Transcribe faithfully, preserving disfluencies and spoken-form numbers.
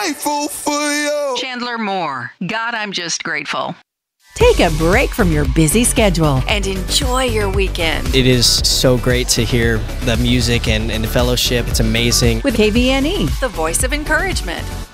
grateful for you. Chandler Moore, God, I'm just grateful. Take a break from your busy schedule and enjoy your weekend. It is so great to hear the music and, and the fellowship. It's amazing. With K V N E, the voice of encouragement.